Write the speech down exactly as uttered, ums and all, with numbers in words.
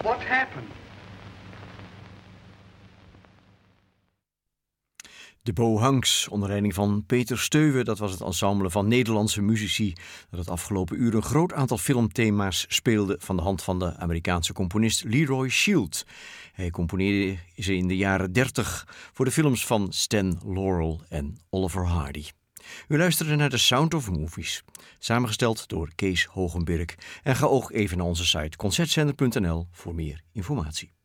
What happened? De Bohangs, onder leiding van Peter Steuwe, dat was het ensemble van Nederlandse muzici dat het afgelopen uur een groot aantal filmthema's speelde van de hand van de Amerikaanse componist Leroy Shield. Hij componeerde ze in de jaren dertig voor de films van Stan Laurel en Oliver Hardy. U luisterde naar The Sound of Movies, samengesteld door Kees Hogenberg. En ga ook even naar onze site concertzender punt n l voor meer informatie.